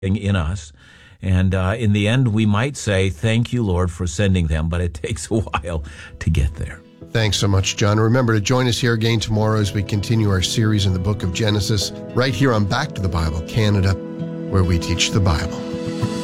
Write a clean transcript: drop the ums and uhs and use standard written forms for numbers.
in us. And in the end, we might say, thank you, Lord, for sending them, but it takes a while to get there. Thanks so much, John. Remember to join us here again tomorrow as we continue our series in the book of Genesis, right here on Back to the Bible Canada, where we teach the Bible.